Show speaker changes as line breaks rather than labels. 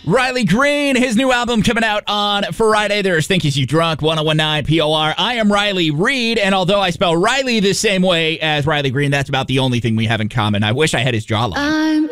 Riley Green, his new album coming out on Friday. There's Think Is You Drunk, 1019 POR. I am Riley Reed, and although I spell Riley the same way as Riley Green, that's about the only thing we have in common. I wish I had his jawline.